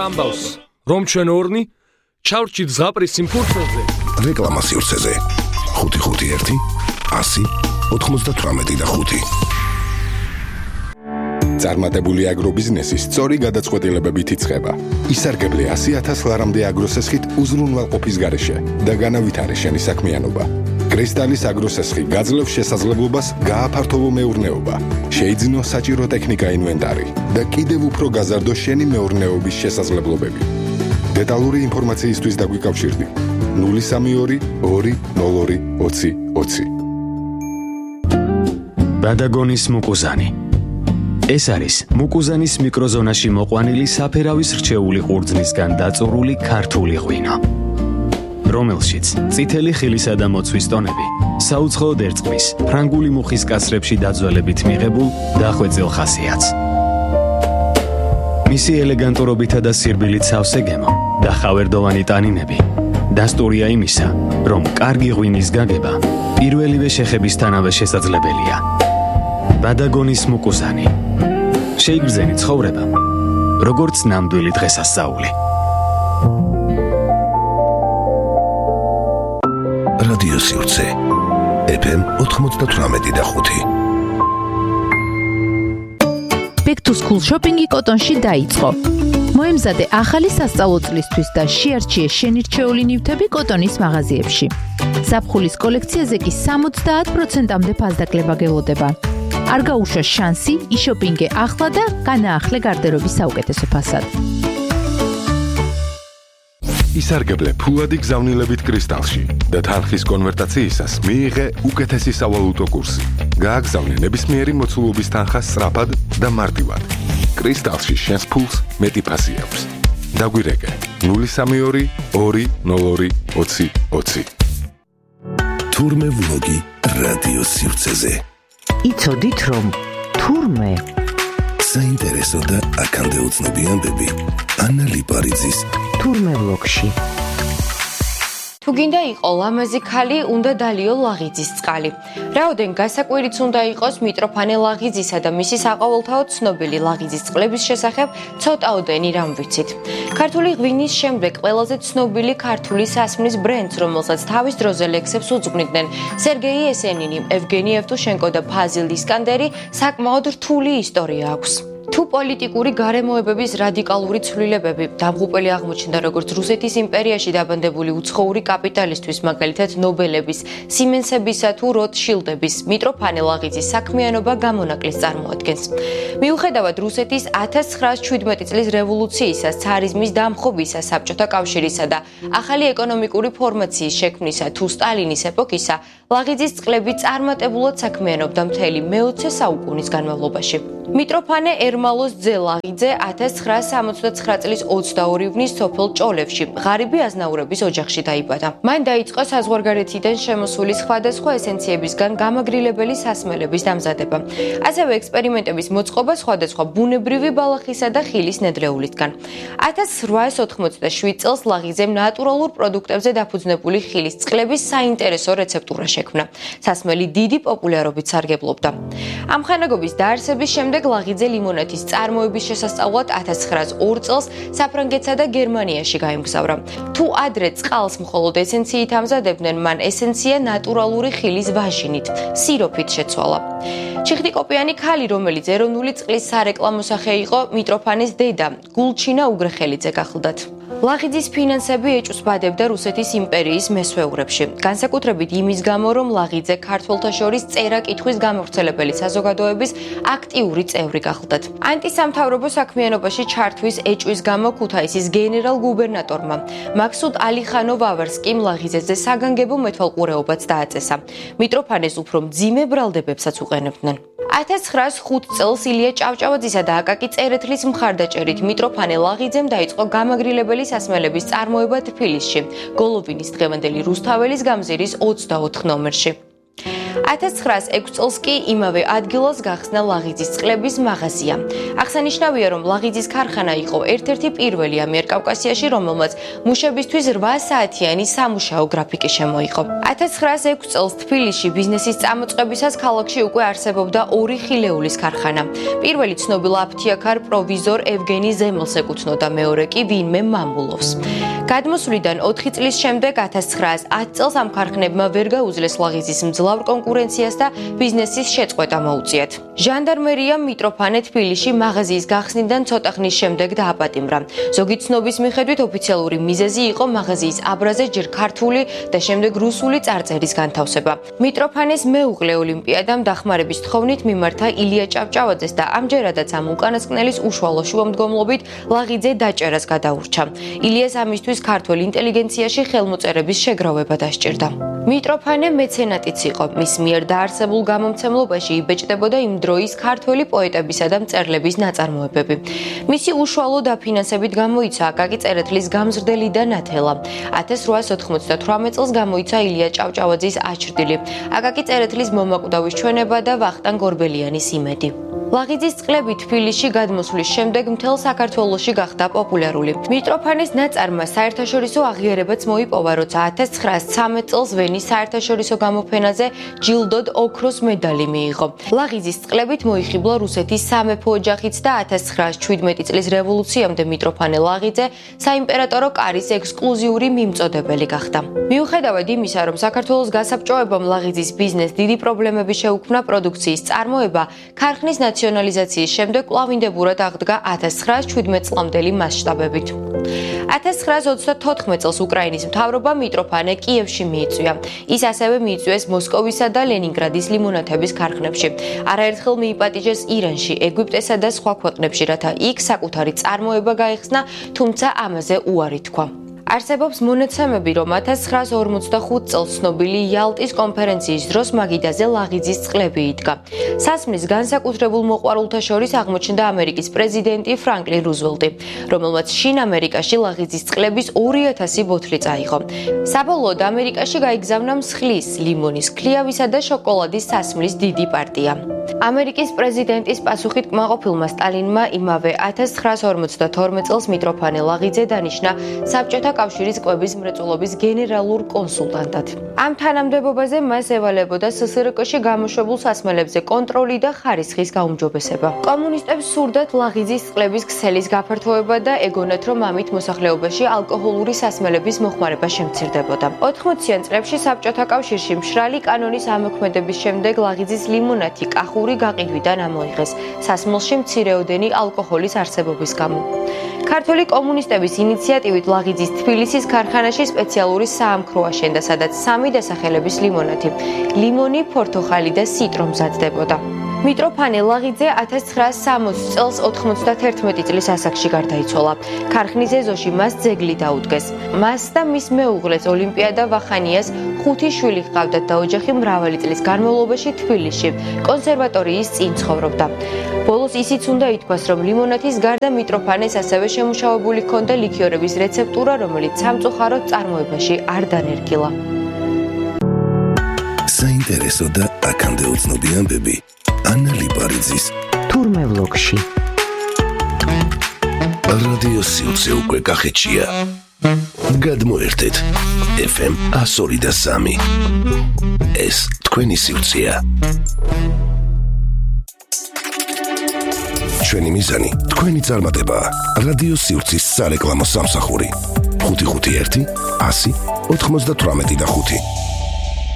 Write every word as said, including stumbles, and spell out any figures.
ამბავს, რომ ჩვენ ორნი ჩავრჩით ზღაპრის სიმფურცელზე. რეკლამა სივრცეზე ხუთი ხუთი ერთი ასი ოთხმოცდათვრამეტი და ხუთი. წარმატებული აგრობიზნესის სწორი გადაწყვეტილებებით იწყება. ისარგებლე ასი ათას ლარამდე აგროსესხით უზრუნველყოფის გარეშე და განავითარე შენი საქმიანობა. კრისტალის აგროსესხი გაძლევს შესაძლებლობას გააფართოვო მეურნეობა, შეიძინო საჭირო ტექნიკა ინვენტარი და კიდევ უფრო გაზარდო შენი მეურნეობის შესაძლებლობები. დეტალური ინფორმაციისთვის დაგვიკავშირდი ნული სამი ორი ორი ნულ ორი ოცი ოცი. ბადაგონის მუკუზანი. ეს არის მუკუზანის მიკროზონაში მოყვანილი საფერავის რჩეული ყურძნისგან დაწურული ქართული ღვინო, რომელშიც წითელი ხილისა და მოცვის ტონები საუცხოოდ ერწყმის ფრანგული მუხის კასრებში დაძველებით მიღებულ დახვეწილ ხასიათს. მისი ელეგანტურობითა და სირბილით სავსე გემო და ხავერდოვანი ტანინები დასტურია იმისა, რომ კარგი ღვინის გაგება პირველივე შეხებისთანავე შესაძლებელია. ბადაგონის მუკუზანი. შეიგრძენი ცხოვრება, როგორც ნამდვილი დღესასწაული. რადიო სივრცე ეფ ემ ოთხმოცდათვრამეტი და ხუთი. Back to school shopping-ი კოტონში დაიწყო. მოემზადე ახალი სასწავლო წლისთვის და შეარჩიე შენი რჩეული ნივთები კოტონის მაღაზიებში. ზაფხულის კოლექციაზე კი სამოცდაათ პროცენტამდე ფასდაკლება გელოდება. არ გაუშვა შანსი, იშოპინგე ახლა და განაახლე გარდერობის საუკეთესო ფასად. ისარგებლე ფულადი გზავნილებით კრისტალში და თანხის კონვერტაციისას მიიღე უკეთესი სავალუტო კურსი. გააგზავნე ნებისმიერი მოცულობის თანხა სწრაფად და მარტივად. კრისტალში შენს ფულს მეტი ფასი აქვს. დაგვირეკე ნული სამი ორი ორი ნულ ორი ოცი ოცი. თურმე ვლოგი რადიო სივრცეზე. იცოდით რომ თურმე საინტერესო და აქამდე უცნობი ამბები ანა ლიპარიძის თურმე ვლოგში. თუ გინდა იყო ლამაზი ქალი, უნდა დალიო ლაღიძის წყალი. რაოდენ გასაკვირიც უნდა იყოს მიტროფანე ლაღიძისა და მისი საყოველთაოდ ცნობილი ლაღიძის წყლების შესახებ ცოტაოდენი რამ ვიცით. ქართული ღვინის შემდეგ ყველაზე ცნობილი ქართული სასმლის ბრენდს, რომელსაც თავის დროზე ლექსებს უძღვნიდნენ სერგეი ესენინი, ევგენი ევტუშენკო და ფაზილ ისკანდერი, საკმაოდ რთული ისტორია აქვს. თუ პოლიტიკური გარემოებების რადიკალური ცვლილებები დამღუპელი აღმოჩნდა როგორც რუსეთის იმპერიაში დაბანდებული უცხოური კაპიტალისტვის, მაგალითად ნობელების, სიმენსებისა თუ როტშილდების, მიტროფანე ლაღიძის საქმიანობა გამონაკლისს წარმოადგენს. მიუხედავად რუსეთის ათას ცხრაას შვიდმეტი წლის რევოლუციისა, ცარიზმის დამხობისა, საბჭოთა კავშირისა და ახალი ეკონომიკური ფორმაციის შექმნისა თუ სტალინის ეპოქისა, ლაღიძის წყლები წარმატებულად საქმიანობდა მთელი მეოცე საუკუნის განმავლობაში. მიტროფანე ერმალოს ძე ლაღიძე ათას ცხრაას სამოცდაცხრა წლის ოცდაორი ივნის სოფელ ჭოლებში, ღარიბი აზნაურების ოჯახში დაიბადა. მან დაიწყო საზღვარგარეთიდან შემოსული სხვადასხვა ესენციებისგან გამაგრილებელი სასმელების დამზადება. ასევე ექსპერიმენტების მოწყობა სხვადასხვა ბუნებრივი ბალახისა და ხილის ნედლეულისგან. ათას რვაას ოთხმოცდაშვიდ წელს ლაღიძემ ნატურალურ პროდუქტებზე დაფუძნებული ხილის წყლების საინტერესო რეცეპტურა შექმნა. სასმელი დიდი პოპულარობით სარგებლობდა. ამხანაგობის დაარსების შემდეგ ლაღიძე ლიმონათის წარმოების შესასწავლად ათას ცხრაას ორ წელს საფრანგეთსა და გერმანიაში გაემგზავრა. თუ ადრე წყალს მხოლოდ ესენციით ამზადებდნენ, მან ესენცია ნატურალური ხილის ვაჟინით, სიროფით შეცვალა. ჩიხტიკოპიანი ქალი, რომელიც ეროვნული წყლის სარეკლამო სახე იყო, მიტროფანეს დედა, გულჩინა უგრეხელიძე გახლდათ. ლაღიძის ფინანსები ეჭვსბადებდა რუსეთის იმპერიის მესვეურებში. განსაკუთრებით იმის გამო, რომ ლაღიძე ქართველთა შორის წერა-კითხვის გამავრცელებელი საზოგადოების აქტიური წევრი გახლდათ. ანტისამთავრობო საქმიანობაში ჩართვის ეჭვის გამო ქუთაისის გენერალ-გუბერნატორმა მაქსუდ ალიხანოვ-ავარსკიმ ლაღიძეზე საგანგებო მეთვალყურეობაც დააწესა. მიტროფანეს უფრო მძიმე ბრალდებებსაც უყენებდნენ. ათას ცხრაას ხუთ წელს ილია ჭავჭავაძისა და აკაკი წერეთლის მხარდაჭერით მიტროფანე ლაღიძემ დაიწყო გამაგრილებელი სასმელების წარმოება თბილისში, გოლოვინის დღევანდელი რუსთაველის გამზირის ოცდაოთხ ნომერში. ათას ცხრაას ექვს წელს კი იმავე ადგილას გახსნა ლაღიძის წყლების მაღაზია. აღსანიშნავია, რომ ლაღიძის ქარხანა იყო ერთ-ერთი პირველი ამიერკავკასიაში, რომელმაც მუშებისთვის რვა საათიანი სამუშაო გრაფიკი შემოიღო. ათას ცხრაას ექვს წელს თბილისში ბიზნესის წამოწყებისას ქალაქში უკვე არსებობდა ორი ხილეულის ქარხანა. პირველი ცნობილ აფთიაქარ პროვიზორ ევგენი ზემელს ეკუთვნოდა, მეორე კი ვინმე მამულოვს. გადმოსვლიდან ოთხი წლის შემდეგ ათას ცხრაას ათ წელს ამ ქარხნებმა ვერ გაუძლეს ლაღიძის მძლავრ კონკურენციას და ბიზნესის შეწყვეტა მოუწიათ. ჟანდარმერიამ მიტროფანე თბილისში მაღაზიის გახსნიდან ცოტა ხნის შემდეგ დააპატიმრა. ზოგი ცნობის მიხედვით ოფიციალური მიზეზი იყო მაღაზიის აბრაზე ჯერ ქართული და შემდეგ რუსული წარწერის განთავსება. მიტროფანეს მეუღლე ოლიმპიადამ დახმარების თხოვნით მიმართა ილია ჭავჭავაძეს და ამჯერადაც ამ უკანასკნელის უშუალო შუამდგომლობით ლაღიძე დაჭერას გადაურჩა. ილიას ამისთვის ქართულ ინტელიგენციაში ხელმოწერების შეგროვება დასჭირდა. მიტროფანე მეცენატიც იყო. მის მიერ დაარსებულ გამომცემლობაში იბეჭდებოდა იმ დროის ქართველი პოეტებისა და მწერლების ნაწარმოებები. მისი უშუალო დაფინანსებით გამოიცა აკაკი წერეთლის გამზრდელი და ნათელა. ათას რვაას ოთხმოცდათვრამეტ წელს გამოიცა ილია ჭავჭავაძის აჩრდილი, აკაკი წერეთლის მომაკვდავის ჩვენება და ვახტანგ გორბელიანის იმედი. ლაღიძის წყლები თბილისში გადმოსვლის შემდეგ მთელ საქართველოში გახდა პოპულარული. მიტროფანეს ნაწარმმა საერთაშორისო აღიარებაც მოიპოვა, როცა ათას ცხრაას ცხრამეტ წელს ვენის საერთაშორისო გამოფენაზე ჯილდოდ ოქროს მედალი მიიღო. ლაღიძის წყლებით მოიხიბლა რუსეთის სამეფო ოჯახიც და ათას ცხრაას შვიდმეტი წლის რევოლუციამდე მიტროფანე ლაღიძე საიმპერატორო კარის ექსკლუზიური მიმწოდებელი გახდა. მიუხედავად იმისა, რომ საქართველოს გასაბჭოებამ ლაღიძის ბიზნეს დიდი პრობლემები შეუქმნა, პროდუქციის წარმოება ქარხნის ნაციონალიზაციის შემდეგ კვლავინდებურად აღდგა ათას ცხრაას შვიდმეტ წლამდელი მასშტაბებით. ათას ცხრაას ოცდათოთხმეტ წელს უკრაინის მთავრობა მიტროფანე კიევში მიიწვია. ის ასევე მიიწვიეს მოსკოვისა და ლენინგრადის ლიმონათების ქარხნებში. არაერთხელ მიიპატიჟეს ირანში, ეგვიპტესა და სხვა ქვეყნებში, რათა იქ საკუთარი წარმოება გაეხსნა, თუმცა ამაზე უარი თქვა. არსებობს მონაცემები, რომ ათას ცხრაას ორმოცდახუთ წელს ცნობილი იალტის კონფერენციის დროს მაგიდაზე ლაღიძის წყლები იდგა. სასმლის განსაკუთრებულ მოყვარულთა შორის აღმოჩნდა ამერიკის პრეზიდენტი ფრანკლინ რუზველტი, რომელმაც შინ ამერიკაში ლაღიძის წყლების ორი ათასი ბოთლი წაიღო. საბოლოოდ ამერიკაში გაიგზავნა მსხლის, ლიმონის, ქლიავისა და შოკოლადის სასმლის დიდი პარტია. ამერიკის პრეზიდენტის პასუხით კმაყოფილმა სტალინმა იმავე ათას ცხრაას ორმოცდათორმეტ წელს მიტროფანე ლაღიძე დანიშნა საბჭოთა კავშირის კვების მრეწველობის გენერალურ კონსულტანტად. ამ თანამდებობაზე მას ევალებოდა სსრკ-ში გამოშვებულ სასმელებზე კონტროლი და ხარისხის გაუმჯობესება. კომუნისტებს სურდათ ლაღიძის წყლების ქსელის გაფართოება და ეგონათ, რომ ამით მოსახლეობაში ალკოჰოლური სასმელების მოხმარება შემცირდებოდა. ოთხმოციან წლებში საბჭოთა კავშირში მშრალი კანონის ამოქმედების შემდეგ ლაღიძის ლიმონათი კახური გაყიდვიდან ამოიღეს სასმელში მცირეოდენი ალკოჰოლის არსებობის გამო. ქართველი კომუნისტების ინიციატივით ლაღიძის თბილისის ქარხანაში სპეციალური საამქრო აშენდა, სადაც სამი დასახელების ლიმონათი, ლიმონი, ფორთოხალი და სიტრო მზადდებოდა. მიტროფანე ლაღიძე ათას ცხრაას სამოცდ წელს ოთხმოცდათერთმეტი წლის ასაკში გარდაიცვალა. ქარხნის ეზოში მას ძეგლი დაუდგეს. მას და მის მეუღლეს ოლიმპიადა ვახანიას ხუთი შვილი ჰყავდათ და ოჯახი მრავალი წლის განმავლობაში თბილისში კონსერვატორიის წინ ცხოვრობდა. ბოლოს ისიც უნდა ითქვას, რომ ლიმონათის გარდა მიტროფანეს ასევე შემუშავებული ჰქონდა ლიქიორების რეცეპტურა, რომელიც სამწუხაროდ წარმოებაში არ დანერგილა. საინტერესო და აქამდე უცნობი ამბები ანა ლიპარიძის თურმე ვლოგში. რადიო სიუცე უკვე კახეთშია. გადმოერთეთ ეფ ემ ას ორი და სამი. ეს თქვენი სიუცეა. ჩვენი მიზანი თქვენი წარმატებაა. რადიო სიუცის სარეკლამო სამსახური ხუთი ხუთი ერთი ასი ოთხმოცდათვრამეტი და ხუთი.